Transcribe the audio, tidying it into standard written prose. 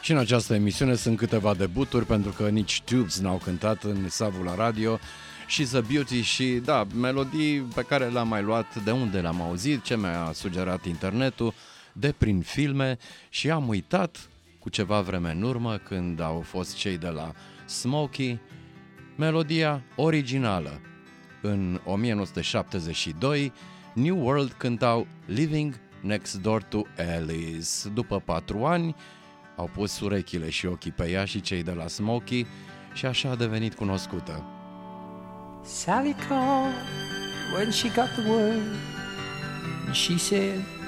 Și în această emisiune sunt câteva debuturi, pentru că nici Tubes n-au cântat în Savul la radio. She's a Beauty și, da, melodii pe care le-am mai luat, de unde le-am auzit, ce mi-a sugerat internetul, de prin filme, și am uitat cu ceva vreme în urmă, când au fost cei de la Smokey, melodia originală. În 1972, New World cântau Living Next Door to Alice. După 4 ani, au pus urechile și ochii pe ea și cei de la Smokey și așa a devenit cunoscută. Sally called when she got the word, and she said,